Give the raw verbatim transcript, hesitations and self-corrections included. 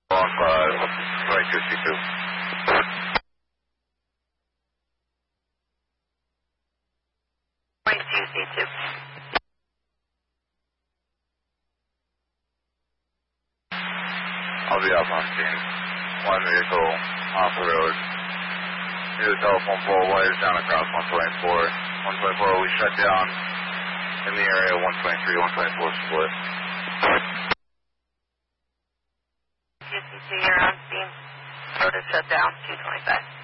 On five, twenty-two C two. twenty-two C two. I'll be up on scene. One vehicle off the road. New telephone pole, wires down across one twenty-four. one twenty-four, we shut down in the area, one twenty-three, one twenty-four split. two C two, you're on scene. Road is shut down, two twenty-five.